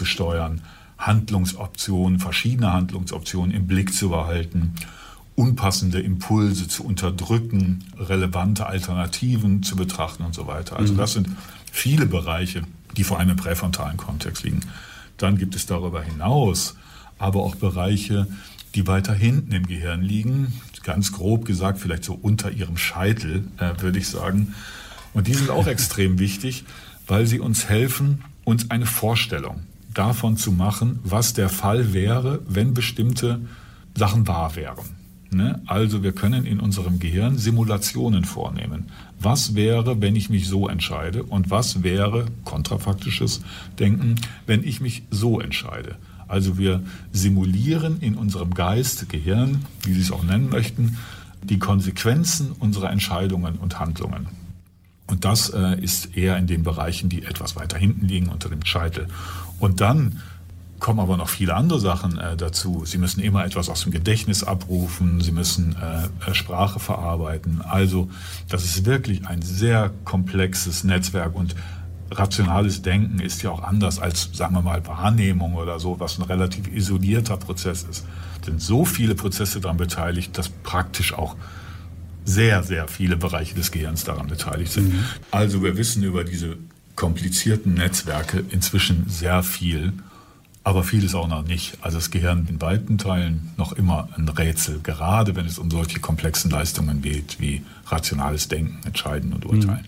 zu steuern, Handlungsoptionen, verschiedene Handlungsoptionen im Blick zu behalten, unpassende Impulse zu unterdrücken, relevante Alternativen zu betrachten und so weiter. Also das sind viele Bereiche, die vor allem im präfrontalen Kontext liegen. Dann gibt es darüber hinaus aber auch Bereiche, die weiter hinten im Gehirn liegen, ganz grob gesagt, vielleicht so unter ihrem Scheitel, würde ich sagen. Und die sind auch extrem wichtig, weil sie uns helfen, uns eine Vorstellung davon zu machen, was der Fall wäre, wenn bestimmte Sachen wahr wären. Ne? Also wir können in unserem Gehirn Simulationen vornehmen. Was wäre, wenn ich mich so entscheide? Und was wäre, kontrafaktisches Denken, wenn ich mich so entscheide? Also wir simulieren in unserem Geist, Gehirn, wie Sie es auch nennen möchten, die Konsequenzen unserer Entscheidungen und Handlungen. Und das ist eher in den Bereichen, die etwas weiter hinten liegen, unter dem Scheitel. Und dann kommen aber noch viele andere Sachen dazu. Sie müssen immer etwas aus dem Gedächtnis abrufen, Sie müssen Sprache verarbeiten. Also das ist wirklich ein sehr komplexes Netzwerk und rationales Denken ist ja auch anders als, sagen wir mal, Wahrnehmung oder so, was ein relativ isolierter Prozess ist. Es sind so viele Prozesse daran beteiligt, dass praktisch auch sehr, sehr viele Bereiche des Gehirns daran beteiligt sind. Also wir wissen über diese komplizierten Netzwerke inzwischen sehr viel, aber vieles auch noch nicht. Also das Gehirn in weiten Teilen noch immer ein Rätsel, gerade wenn es um solche komplexen Leistungen geht, wie rationales Denken, Entscheiden und Urteilen.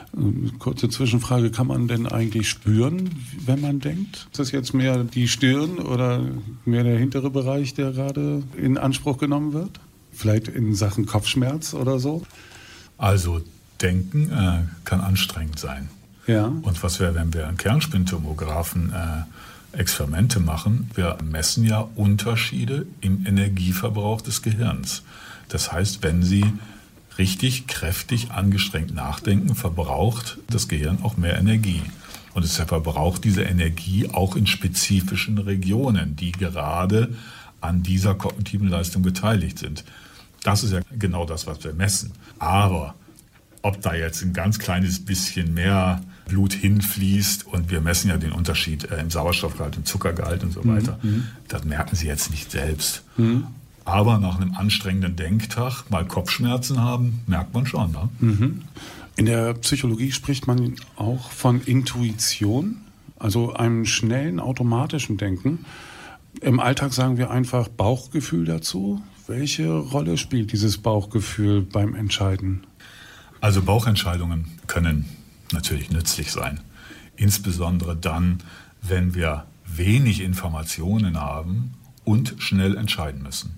Kurze Zwischenfrage, kann man denn eigentlich spüren, wenn man denkt? Ist das jetzt mehr die Stirn oder mehr der hintere Bereich, der gerade in Anspruch genommen wird? Vielleicht in Sachen Kopfschmerz oder so? Also Denken kann anstrengend sein. Ja. Und was wäre, wenn wir einen Kernspintomographen Experimente machen? Wir messen ja Unterschiede im Energieverbrauch des Gehirns. Das heißt, wenn Sie richtig kräftig angestrengt nachdenken, verbraucht das Gehirn auch mehr Energie. Und es verbraucht diese Energie auch in spezifischen Regionen, die gerade an dieser kognitiven Leistung beteiligt sind. Das ist ja genau das, was wir messen. Aber ob da jetzt ein ganz kleines bisschen mehr Blut hinfließt und wir messen ja den Unterschied im Sauerstoffgehalt, im Zuckergehalt und so weiter, das merken Sie jetzt nicht selbst. Aber nach einem anstrengenden Denktag mal Kopfschmerzen haben, merkt man schon. Ne? In der Psychologie spricht man auch von Intuition, also einem schnellen, automatischen Denken. Im Alltag sagen wir einfach Bauchgefühl dazu. Welche Rolle spielt dieses Bauchgefühl beim Entscheiden? Also Bauchentscheidungen können natürlich nützlich sein. Insbesondere dann, wenn wir wenig Informationen haben und schnell entscheiden müssen.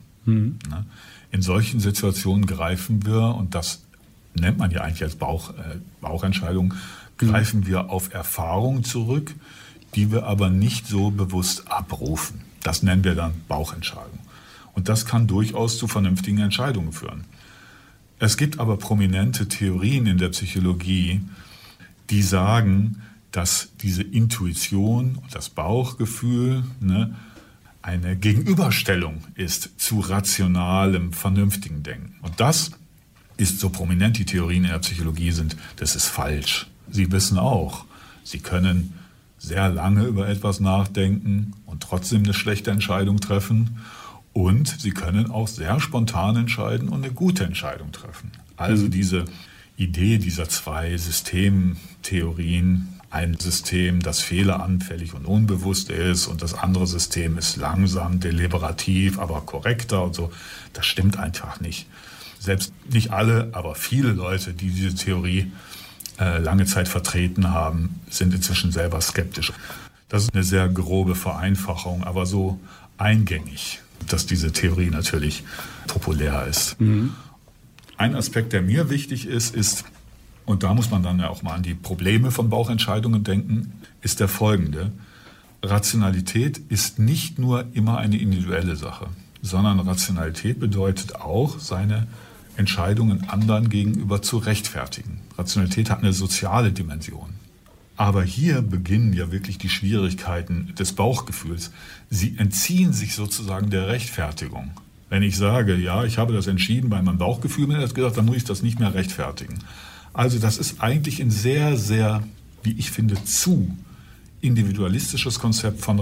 In solchen Situationen greifen wir, und das nennt man ja eigentlich als Bauchentscheidung, greifen wir auf Erfahrungen zurück, die wir aber nicht so bewusst abrufen. Das nennen wir dann Bauchentscheidung. Und das kann durchaus zu vernünftigen Entscheidungen führen. Es gibt aber prominente Theorien in der Psychologie, die sagen, dass diese Intuition und das Bauchgefühl eine Gegenüberstellung ist zu rationalem, vernünftigen Denken. Und das ist, so prominent die Theorien in der Psychologie sind, das ist falsch. Sie wissen auch, Sie können sehr lange über etwas nachdenken und trotzdem eine schlechte Entscheidung treffen. Und Sie können auch sehr spontan entscheiden und eine gute Entscheidung treffen. Also diese Idee dieser zwei Systemtheorien, ein System, das fehleranfällig und unbewusst ist und das andere System ist langsam, deliberativ, aber korrekter und so, das stimmt einfach nicht. Selbst nicht alle, aber viele Leute, die diese Theorie lange Zeit vertreten haben, sind inzwischen selber skeptisch. Das ist eine sehr grobe Vereinfachung, aber so eingängig, dass diese Theorie natürlich populär ist. Ein Aspekt, der mir wichtig ist, und da muss man dann ja auch mal an die Probleme von Bauchentscheidungen denken, ist der folgende. Rationalität ist nicht nur immer eine individuelle Sache, sondern Rationalität bedeutet auch, seine Entscheidungen anderen gegenüber zu rechtfertigen. Rationalität hat eine soziale Dimension. Aber hier beginnen ja wirklich die Schwierigkeiten des Bauchgefühls. Sie entziehen sich sozusagen der Rechtfertigung. Wenn ich sage, ja, ich habe das entschieden, weil mein Bauchgefühl mir das gesagt, dann muss ich das nicht mehr rechtfertigen. Also das ist eigentlich ein sehr, sehr, wie ich finde, zu individualistisches Konzept von